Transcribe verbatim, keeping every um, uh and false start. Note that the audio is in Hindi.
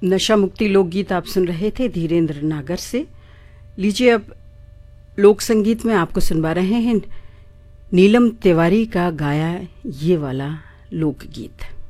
नशा मुक्ति लोकगीत आप सुन रहे थे धीरेन्द्र नागर से। लीजिए अब लोक संगीत में आपको सुनवा रहे हैं नीलम तिवारी का गाया ये वाला लोकगीत।